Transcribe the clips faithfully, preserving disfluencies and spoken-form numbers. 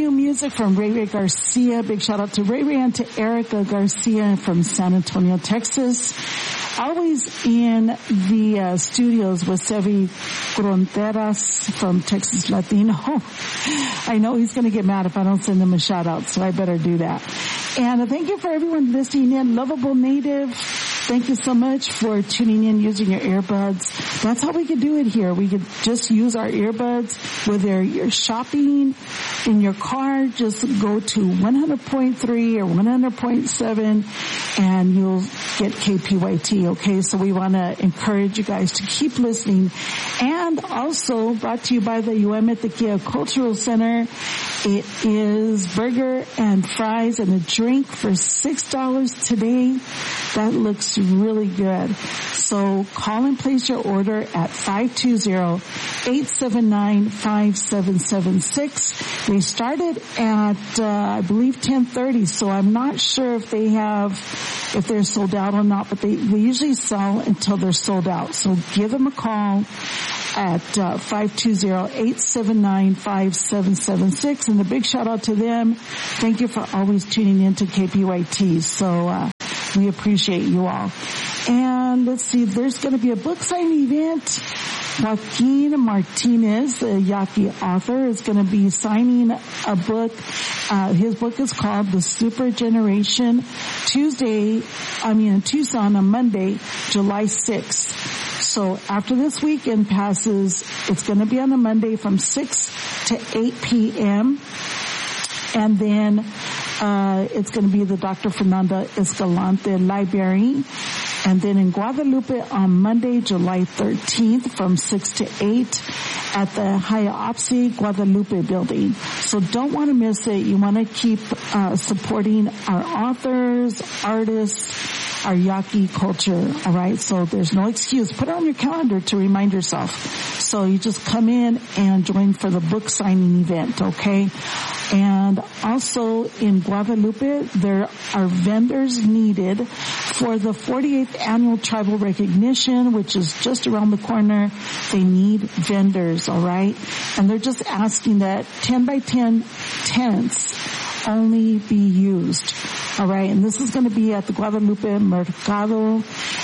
new music from Ray Ray Garcia. Big shout out to Ray Ray and to Erica Garcia from San Antonio, Texas. Always in the uh, studios with Sevi Fronteras from Texas Latino. I know he's going to get mad if I don't send him a shout out, so I better do that. And uh, thank you for everyone listening in. Lovable Native, thank you so much for tuning in using your earbuds. That's how we could do it here. We could just use our earbuds, whether you're shopping in your car, just go to one hundred point three or one hundred point seven and you'll get K P Y T, okay? So we want to encourage you guys to keep listening. And also brought to you by the Uemetequia Cultural Center. It is burger and fries and a drink for six dollars today. That looks really good. So call and place your order at five two zero, eight seven nine, five seven seven six. They started at, uh, I believe ten thirty, so I'm not sure if they have, if they're sold out or not, but they, they usually sell until they're sold out. So give them a call at uh, five two zero, eight seven nine, five seven seven six. And a big shout out to them. Thank you for always tuning in to K P Y T. So uh we appreciate you all. And let's see, there's going to be a book signing event. Joaquin Martinez, the Yaqui author, is going to be signing a book. Uh, his book is called The Super Generation. Tuesday, I mean in Tucson on Monday, July sixth. So after this weekend passes, it's going to be on a Monday from six to eight p.m. And then uh it's going to be the Doctor Fernanda Escalante Library. And then in Guadalupe on Monday, July thirteenth from six to eight at the Hiaopsi Guadalupe building. So don't want to miss it. You want to keep uh supporting our authors, artists, our Yaqui culture, all right? So there's no excuse. Put it on your calendar to remind yourself. So you just come in and join for the book signing event, okay? And also in Guadalupe, there are vendors needed for the forty-eighth Annual Tribal Recognition, which is just around the corner. They need vendors, all right? And they're just asking that ten by ten tents only be used. All right, and this is going to be at the Guadalupe Mercado.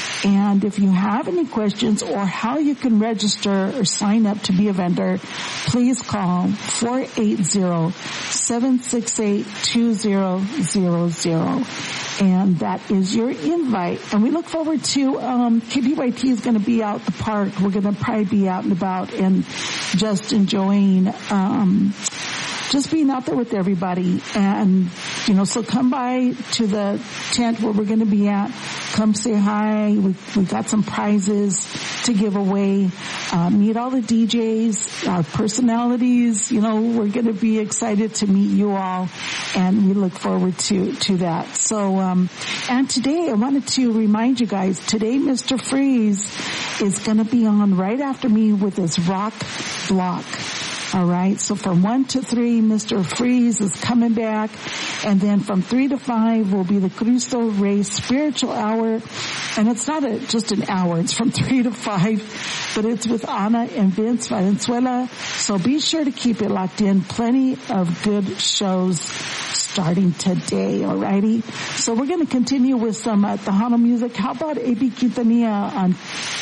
And if you have any questions or how you can register or sign up to be a vendor, please call four eight zero, seven six eight, two zero zero zero. And that is your invite. And we look forward to, um, K P Y T is going to be out the park. We're going to probably be out and about and just enjoying, um, just being out there with everybody. And, you know, so come by to the tent where we're going to be at. Come say hi. We, we got some prizes to give away. Uh, meet all the D Js, our personalities. You know, we're going to be excited to meet you all, and we look forward to, to that. So, um, and today I wanted to remind you guys, today Mister Freeze is going to be on right after me with his rock block. All right, so from one to three, Mister Freeze is coming back, and then from three to five will be the Cristo Rey Spiritual Hour, and it's not a, just an hour, it's from three to five, but it's with Ana and Vince Valenzuela, so be sure to keep it locked in. Plenty of good shows starting today, alrighty? So we're going to continue with some uh, Tejano music. How about A B Quintanilla on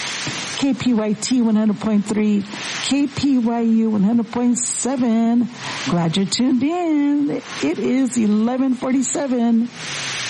K P Y T one hundred point three, K P Y U one hundred point seven. Glad you're tuned in. It is eleven forty-seven.